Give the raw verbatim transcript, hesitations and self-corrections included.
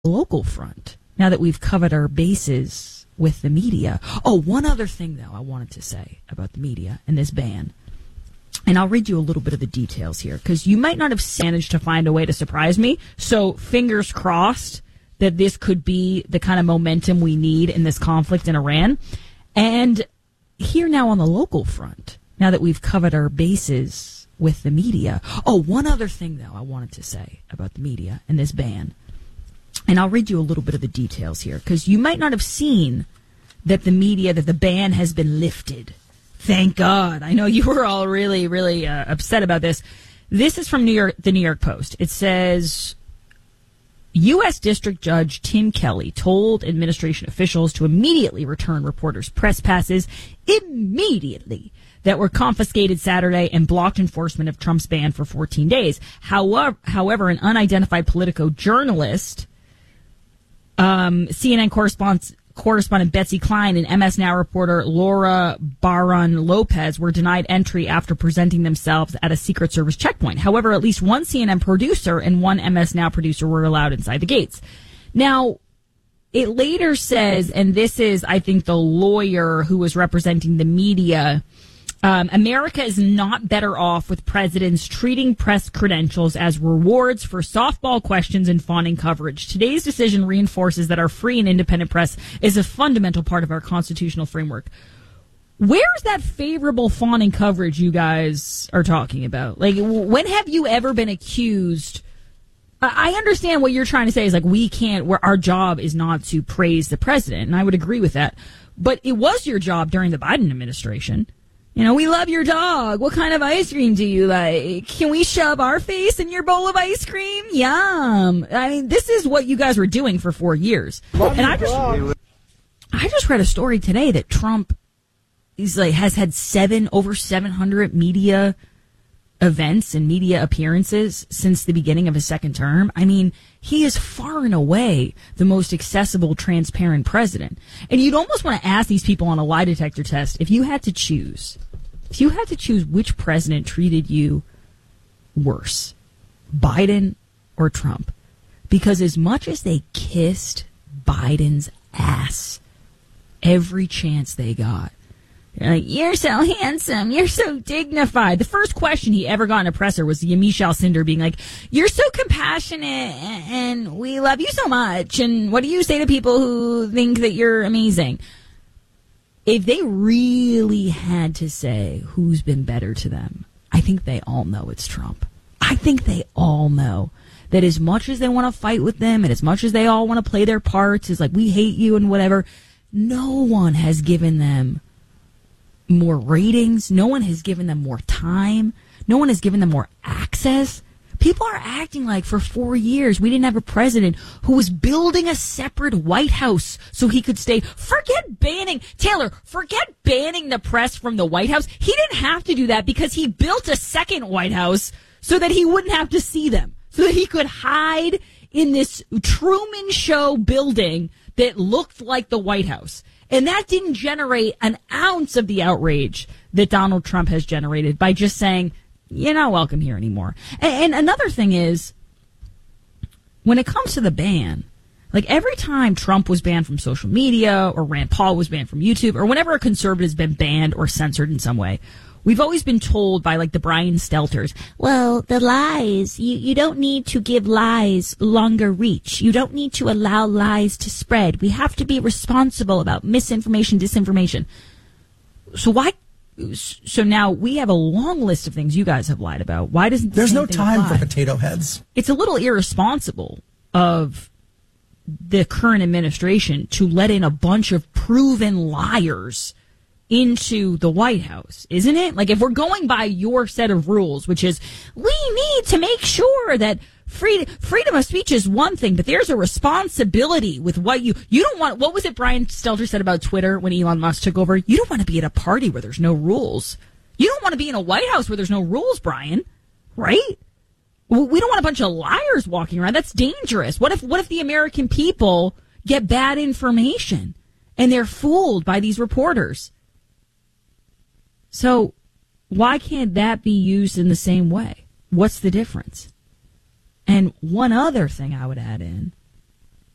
local front, now that we've covered our bases with the media. Oh, one other thing, though, I wanted to say about the media and this ban. And I'll read you a little bit of the details here, because you might not have managed to find a way to surprise me. So fingers crossed that this could be the kind of momentum we need in this conflict in Iran. And here now on the local front, now that we've covered our bases with the media. Oh, one other thing, though, I wanted to say about the media and this ban. And I'll read you a little bit of the details here, because you might not have seen that the media, that the ban has been lifted. Thank God. I know you were all really, really uh, upset about this. This is from New York, the New York Post. It says, U S District Judge Tim Kelly told administration officials to immediately return reporters' press passes immediately that were confiscated Saturday and blocked enforcement of Trump's ban for fourteen days. However, however, an unidentified Politico journalist, um, C N N correspondent, correspondent Betsy Klein and M S Now reporter Laura Barron Lopez were denied entry after presenting themselves at a Secret Service checkpoint. However, at least one C N N producer and one M S Now producer were allowed inside the gates. Now, it later says, and this is, I think, the lawyer who was representing the media, Um, America is not better off with presidents treating press credentials as rewards for softball questions and fawning coverage. Today's decision reinforces that our free and independent press is a fundamental part of our constitutional framework. Where's that favorable fawning coverage you guys are talking about? Like, when have you ever been accused? I understand what you're trying to say is like, we can't, where our job is not to praise the president. And I would agree with that. But it was your job during the Biden administration. You know, we love your dog. What kind of ice cream do you like? Can we shove our face in your bowl of ice cream? Yum. I mean, this is what you guys were doing for four years. Love and I just, dog. I just read a story today that Trump is like, has had seven, over seven hundred media events and media appearances since the beginning of his second term. I mean, he is far and away the most accessible, transparent president. And you'd almost want to ask these people on a lie detector test, if you had to choose, if you had to choose which president treated you worse, Biden or Trump. Because as much as they kissed Biden's ass every chance they got, they're like, you're so handsome. You're so dignified. The first question he ever got in a presser was Yamiche Alcindor being like, you're so compassionate and we love you so much. And what do you say to people who think that you're amazing? If they really had to say who's been better to them, I think they all know it's Trump. I think they all know that as much as they want to fight with them and as much as they all want to play their parts, is like, we hate you and whatever, no one has given them more ratings. No one has given them more time. No one has given them more access. People are acting like for four years we didn't have a president who was building a separate White House so he could stay. Forget banning, Taylor, forget banning the press from the White House. He didn't have to do that because he built a second White House so that he wouldn't have to see them, so that he could hide in this Truman Show building that looked like the White House. And that didn't generate an ounce of the outrage that Donald Trump has generated by just saying, you're not welcome here anymore. And, and another thing is, when it comes to the ban, like every time Trump was banned from social media or Rand Paul was banned from YouTube or whenever a conservative has been banned or censored in some way, we've always been told by like the Brian Stelters, well, the lies, you, you don't need to give lies longer reach. You don't need to allow lies to spread. We have to be responsible about misinformation, disinformation. So why, so now we have a long list of things you guys have lied about. Why doesn't the There's same no thing time apply? for potato heads. It's a little irresponsible of the current administration to let in a bunch of proven liars into the White House, isn't it? Like, if we're going by your set of rules, which is we need to make sure that free, freedom of speech is one thing, but there's a responsibility with what you, you don't want, what was it Brian Stelter said about Twitter when Elon Musk took over? You don't want to be at a party where there's no rules. You don't want to be in a White House where there's no rules, Brian, right? We don't want a bunch of liars walking around. That's dangerous. What if, what if the American people get bad information and they're fooled by these reporters? So why can't that be used in the same way? What's the difference? And one other thing I would add in